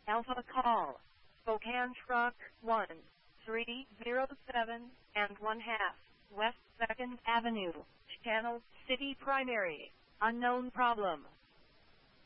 Alpha call. Spokane truck 1307 and 1/2 West 2nd Avenue. Channel City Primary. Unknown problem.